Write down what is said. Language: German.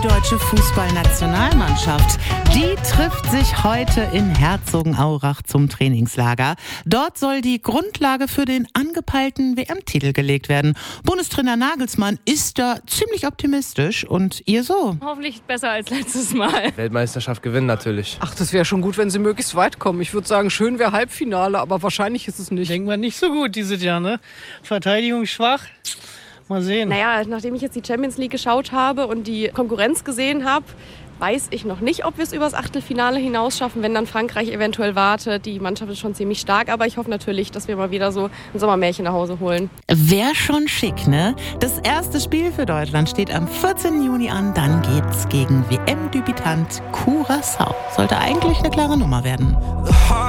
deutsche Fußballnationalmannschaft. Die trifft sich heute in Herzogenaurach zum Trainingslager. Dort soll die Grundlage für den angepeilten WM-Titel gelegt werden. Bundestrainer Nagelsmann ist da ziemlich optimistisch. Und ihr so? Hoffentlich besser als letztes Mal. Weltmeisterschaft gewinnen natürlich. Ach, das wäre schon gut, wenn sie möglichst weit kommen. Ich würde sagen, schön wäre Halbfinale, aber wahrscheinlich ist es nicht. Denken wir nicht so gut dieses Jahr, ne? Verteidigung schwach. Mal sehen. Naja, nachdem ich jetzt die Champions League geschaut habe und die Konkurrenz gesehen habe, weiß ich noch nicht, ob wir es übers Achtelfinale hinaus schaffen, wenn dann Frankreich eventuell wartet. Die Mannschaft ist schon ziemlich stark, aber ich hoffe natürlich, dass wir mal wieder so ein Sommermärchen nach Hause holen. Wär schon schick, ne? Das erste Spiel für Deutschland steht am 14. Juni an. Dann geht's gegen WM-Debütant Curaçao. Sollte eigentlich eine klare Nummer werden.